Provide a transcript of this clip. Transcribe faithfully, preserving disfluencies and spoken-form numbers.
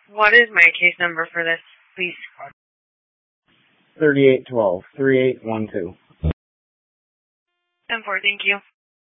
What is my case number for this, please? thirty-eight twelve, three eight one two. ten four, thank you.